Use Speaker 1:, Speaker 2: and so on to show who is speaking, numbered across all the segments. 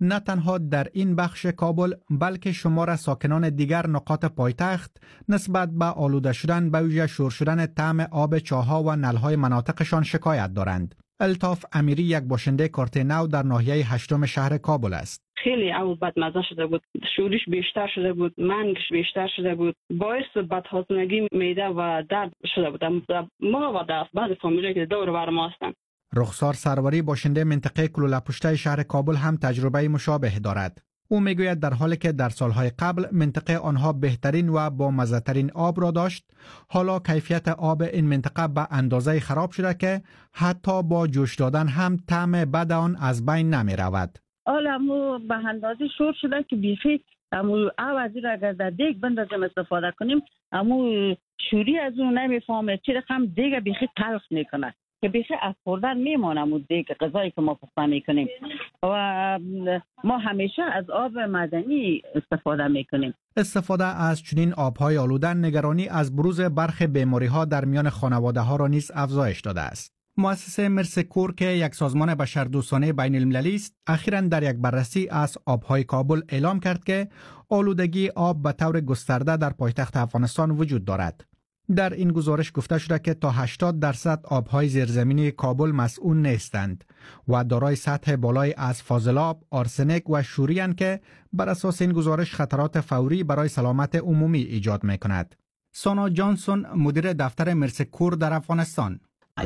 Speaker 1: نه تنها در این بخش کابل بلکه شمار ساکنان دیگر نقاط پایتخت نسبت به آلوده شدن به ویژه شور شدن طعم آب چاه‌ها و نل‌های مناطقشان شکایت دارند. الطاف امیری یک باشنده کارت نو در ناحیه 8 شهر کابل است.
Speaker 2: خیلی بدمزه شده بود، شورش بیشتر شده بود، منگش بیشتر شده بود، باعث بدهضمگی معده و درد شده بود. ما و بعض فامیلی که دور بر ما هستند.
Speaker 1: رخسار سروری باشنده منطقه کلوله‌پشته شهر کابل هم تجربه مشابه دارد. او میگوید در حالی که در سالهای قبل منطقه آنها بهترین و با مزه‌ترین آب را داشت، حالا کیفیت آب این منطقه به اندازه خراب شده که حتی با جوش دادن هم طعم بد آن از بین نمی رود.
Speaker 3: حالا مو به اندازه شور شده که بیخی امو عوضی را اگر در دیگ بندازیم استفاده کنیم امو شوری از اون نمیفهمه چی رقم دیگه بیخی تلخ میکنه که بیخی از خوردن میمونه امو دیگ غذایی که ما پخته میکنیم و ما همیشه از آب معدنی استفاده میکنیم.
Speaker 1: استفاده از چنین آبهای آلوده نگرانی از بروز برخی بیماری‌ها در میان خانواده‌ها را نیز افزایش داده است. مؤسسه مرسکور که یک سازمان بشردوستانه بین المللی است، اخیراً در یک بررسی از آبهای کابل اعلام کرد که آلودگی آب به طور گسترده در پایتخت افغانستان وجود دارد. در این گزارش گفته شده که تا 80% آبهای زیرزمینی کابل مسئول نیستند و دارای سطح بالای از فاضلاب، آرسنیک و شوری‌اند که بر اساس این گزارش خطرات فوری برای سلامت عمومی ایجاد می‌کند. سانا جانسون مدیر دفتر مرسکور در افغانستان: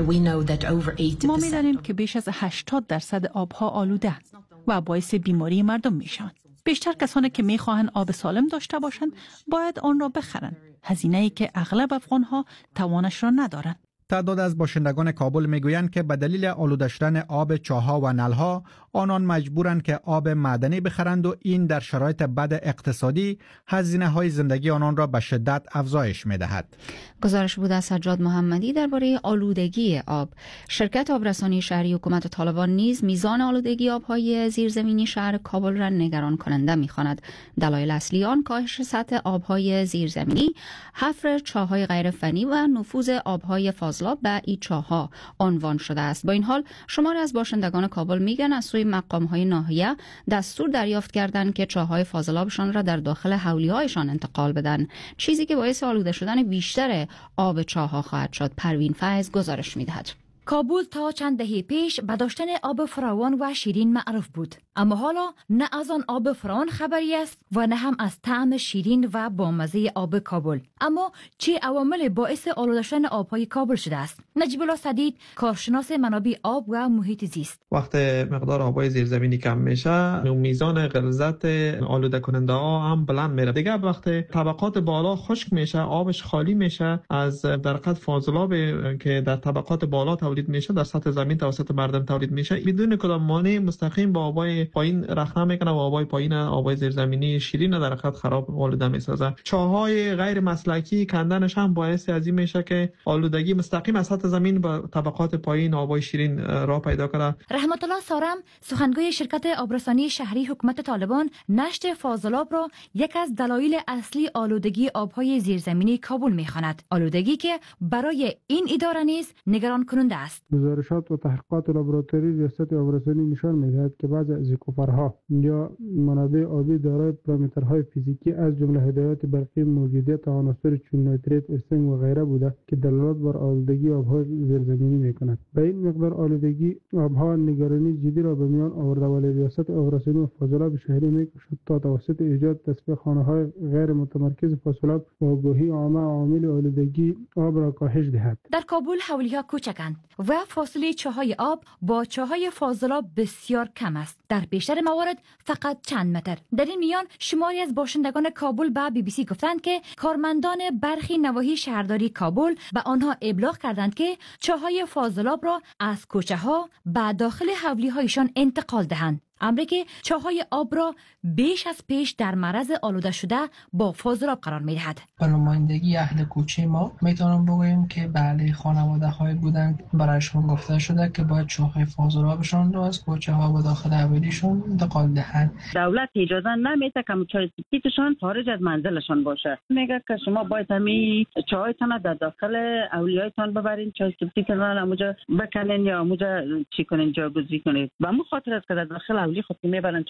Speaker 4: ما می‌دانیم که بیش از 80% آبها آلوده و باعث بیماری مردم میشوند. بیشتر کسانی که میخواهند آب سالم داشته باشند باید آن را بخرند، هزینه‌ای که اغلب افغان‌ها توانش را ندارند.
Speaker 1: تعداد از باشندگان کابل میگویند که به دلیل آلوده شدن آب چاه‌ها و نل‌ها آنان مجبورند که آب معدنی بخرند و این در شرایط بد اقتصادی هزینه‌های زندگی آنان را به شدت افزایش می‌دهد.
Speaker 5: گزارش بود از سجاد محمدی درباره آلودگی آب. شرکت آبرسانی شهری حکومت طالبان نیز میزان آلودگی آب‌های زیرزمینی شهر کابل را نگران کننده می‌خواند. دلایل اصلی آن کاهش سطح آب‌های زیرزمینی، حفر چاه‌های غیر فنی و نفوذ آب‌های فاضلاب به این چاه‌ها عنوان شده است. با این حال شماری از باشندگان کابل میگن از سوی مقام‌های ناحیه دستور دریافت کردند که چاه‌های فاضلابشان را در داخل حولی‌هایشان انتقال بدن، چیزی که باعث آلوده شدن بیشتر آب چاه‌ها خواهد شد. پروین فیض گزارش می‌دهد.
Speaker 6: کابل تا چند دهه پیش به داشتن آب فراوان و شیرین معروف بود، اما حالا نه از آن آب فراوان خبری است و نه هم از طعم شیرین و بامزه آب کابل. اما چه عوامل باعث آلوده شدن آبهای کابل شده است؟ نجیب الله سدید، کارشناس منابع آب و محیط زیست:
Speaker 7: وقتی مقدار آبهای زیرزمینی کم میشه، میزان غلظت آلوده کننده ها هم بلند میره. دیگه وقتی طبقات بالا خشک میشه، آبش خالی میشه از در حقیقت فاضلاب که در طبقات بالا تولید میشه در سطح زمین توسط مردم تولید میشه، بدون کدام مانع مستقیم با آبای پایین رخنه میکنه و آبای پایین، آبای زیرزمینی شیرین در حقیقت خراب آلوده میسازه. چاهای غیر مسلکی کندنش هم باعث از این میشه که آلودگی مستقیم از سطح زمین به طبقات پایین آبای شیرین راه پیدا کنه.
Speaker 6: رحمت الله سارم، سخنگوی شرکت آبرسانی شهری حکومت طالبان، نشت فاضلاب را یک از دلایل اصلی آلودگی آبهای زیرزمینی کابل میخواند، آلودگی که برای این اداره نیز نگران کننده است.
Speaker 8: گزارشات و تحقیقات لابراتواری ریاست آبرسانی نشان می‌دهد که بعضی از اکوفرها یا منابع آبی دارای پارامترهای فیزیکی از جمله هدایات برقی، موجودیت عناصر چون نیتریت، ارسنگ و غیره بوده که دلالت بر آلودگی آب‌های زیرزمینی می‌کند. به این مقدار آلودگی آب‌ها نگرانی جدی را به میان آورده و ریاست آبرسانی و فاضلاب شهری می‌کوشد تا توسط ایجاد تصفیه خانه‌های غیر متمرکز فاضلاب و آگاهی عامه عوامل آلودگی آب را کاهش دهد.
Speaker 6: در کابل حولی‌ها کوچکند و فاصله چاهای آب با چاهای فاضلاب بسیار کم است، در بیشتر موارد فقط چند متر. در این میان شماری از باشندگان کابل به BBC گفتند که کارمندان برخی نواحی شهرداری کابل به آنها ابلاغ کردند که چاهای فاضلاب را از کوچه‌ها به داخل حولی‌هایشان انتقال دهند، امری که چاهای آب را بیش از پیش در معرض آلوده شده با فاضلاب قرار می‌دهد.
Speaker 9: به نمایندگی اهل کوچه ما میتونم بگویم که بله، خانواده‌های بودند برایشون گفته شده که باید چاهای فاضلابشان را از کوچه‌ها و داخل حویلیشون انتقال دهند.
Speaker 3: دولت اجازه نمیده که چای سپیتشان خارج از منزلشان باشه. میگه که شما باید همین چایتان در داخل اولیایتان ببرین، چای سپیتشان اونجا بکنین یا اونجا چی کنین، جاگزین کنین. و مخاطر است که در داخل اولی خود میبرن